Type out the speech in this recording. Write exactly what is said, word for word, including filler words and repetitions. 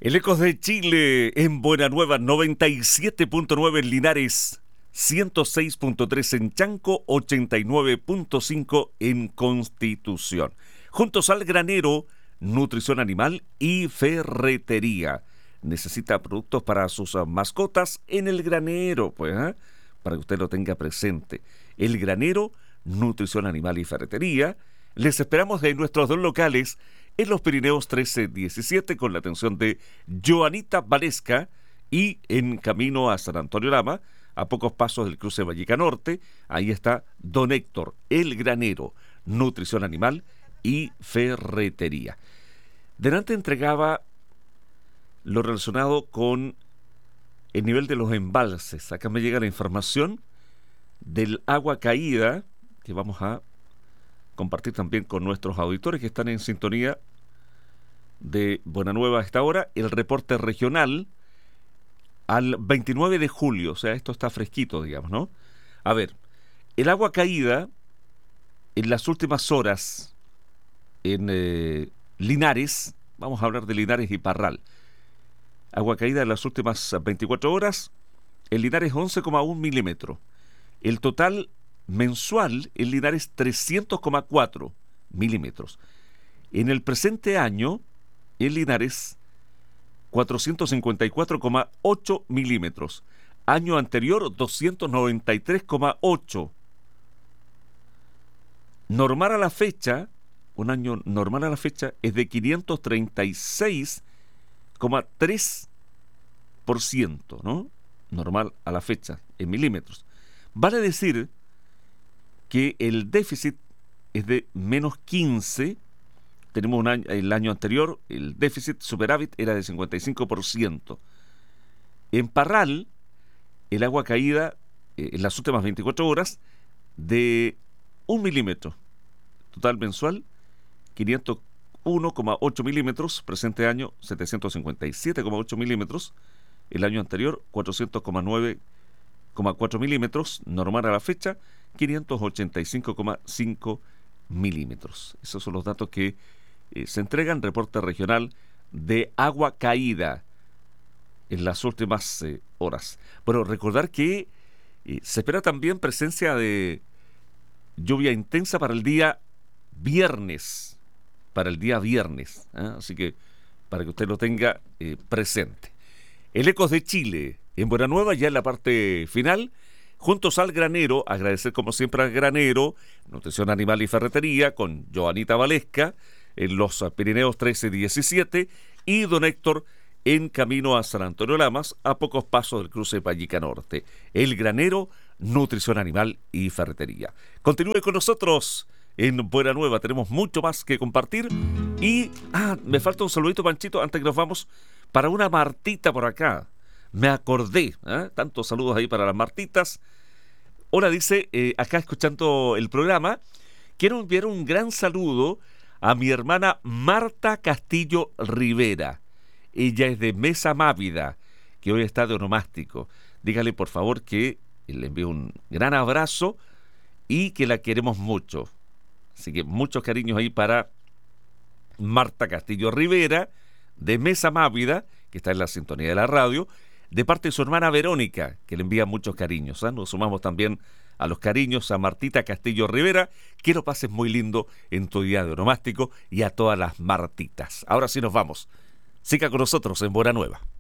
El Ecos de Chile en Buena Nueva, noventa y siete punto nueve en Linares, ciento seis punto tres en Chanco, ochenta y nueve punto cinco en Constitución. Juntos al granero, nutrición animal y ferretería. Necesita productos para sus mascotas en el granero, pues, ¿eh? Para que usted lo tenga presente. El granero, nutrición animal y ferretería. Les esperamos en nuestros dos locales en los Pirineos trece diecisiete con la atención de Joanita Valesca y en camino a San Antonio Lama, a pocos pasos del cruce Valleca Norte, ahí está Don Héctor, el granero, nutrición animal y ferretería. Delante entregaba lo relacionado con el nivel de los embalses. Acá me llega la información del agua caída que vamos a compartir también con nuestros auditores que están en sintonía de Buena Nueva a esta hora, el reporte regional al veintinueve de julio, o sea, esto está fresquito, digamos, ¿no? A ver, el agua caída en las últimas horas en eh, Linares, vamos a hablar de Linares y Parral, agua caída en las últimas veinticuatro horas, en Linares once coma uno milímetros, el total mensual en Linares trescientos coma cuatro milímetros. En el presente año, en Linares, cuatrocientos cincuenta y cuatro coma ocho milímetros. Año anterior, doscientos noventa y tres coma ocho. Normal a la fecha, un año normal a la fecha, es de quinientos treinta y seis coma tres por ciento, ¿no? Normal a la fecha, en milímetros. Vale decir que el déficit es de menos quince. Tenemos un año, el año anterior, el déficit superávit era de cincuenta y cinco por ciento. En Parral, el agua caída eh, en las últimas veinticuatro horas de un milímetro. Total mensual, quinientos uno coma ocho milímetros. Presente año, setecientos cincuenta y siete coma ocho milímetros. El año anterior, cuatrocientos nueve coma cuatro milímetros. Normal a la fecha, quinientos ochenta y cinco coma cinco milímetros. Esos son los datos que eh, se entregan, reporte regional de agua caída en las últimas eh, horas. Bueno, recordar que eh, se espera también presencia de lluvia intensa para el día viernes, para el día viernes, ¿eh? Así que para que usted lo tenga eh, presente. El Ecos de Chile, en Buena Nueva, ya en la parte final. Juntos al granero, agradecer como siempre al granero, nutrición animal y ferretería, con Joanita Valesca, en los Pirineos trece diecisiete, y Don Héctor en camino a San Antonio Lamas, a pocos pasos del cruce Valleca Norte. El granero, nutrición animal y ferretería. Continúe con nosotros en Buena Nueva, tenemos mucho más que compartir. Y, ah, me falta un saludito, Panchito, antes que nos vamos, para una Martita por acá. Me acordé, ¿eh? Tantos saludos ahí para las Martitas. Hola, dice, eh, acá escuchando el programa, quiero enviar un gran saludo a mi hermana Marta Castillo Rivera. Ella es de Mesa Mávida, que hoy está de onomástico. Dígale, por favor, que le envío un gran abrazo y que la queremos mucho. Así que muchos cariños ahí para Marta Castillo Rivera, de Mesa Mávida, que está en la sintonía de la radio, de parte de su hermana Verónica, que le envía muchos cariños, ¿eh? Nos sumamos también a los cariños a Martita Castillo Rivera, que lo pases muy lindo en tu día de onomástico, y a todas las Martitas. Ahora sí nos vamos. Siga con nosotros en Buena Nueva.